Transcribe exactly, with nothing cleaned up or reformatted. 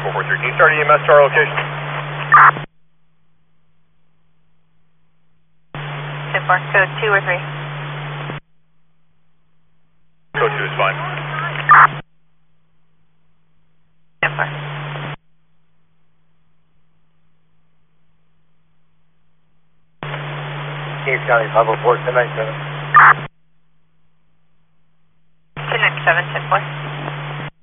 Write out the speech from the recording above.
four four three. Can you start E M S to our location? ten four, code two or three? Code two is fine. ten four. Kings County five oh four, ten ninety-seven. ten ninety-seven, ten four.